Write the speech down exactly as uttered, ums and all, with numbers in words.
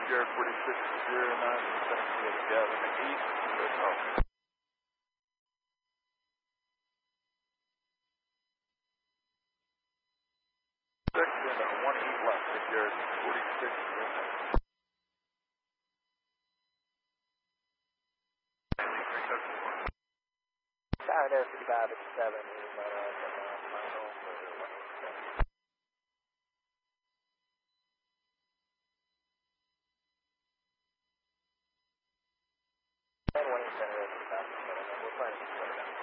Jared forty-six zero nine, seventy-eight Gavin East, good help. Six and uh, one eight left to Jared forty-six zero nine. Tower Air fifty-five at seven, uh, final for one eight seven. And one eight seven, we're planning to slow down.